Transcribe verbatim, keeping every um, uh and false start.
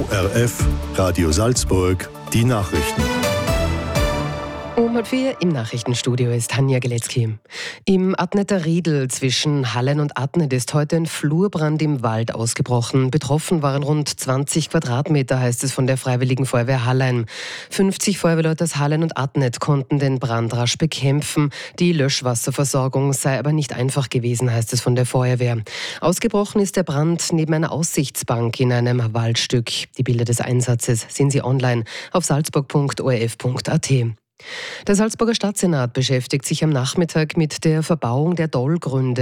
O R F, Radio Salzburg, die Nachrichten. Um halb vier im Nachrichtenstudio ist Tanja Geletzky. Im Adneter Riedl zwischen Hallein und Adnet ist heute ein Flurbrand im Wald ausgebrochen. Betroffen waren rund zwanzig Quadratmeter, heißt es von der Freiwilligen Feuerwehr Hallein. fünfzig Feuerwehrleute aus Hallein und Adnet konnten den Brand rasch bekämpfen. Die Löschwasserversorgung sei aber nicht einfach gewesen, heißt es von der Feuerwehr. Ausgebrochen ist der Brand neben einer Aussichtsbank in einem Waldstück. Die Bilder des Einsatzes sehen Sie online auf salzburg punkt o r f punkt a t. Der Salzburger Stadtsenat beschäftigt sich am Nachmittag mit der Verbauung der Dollgründe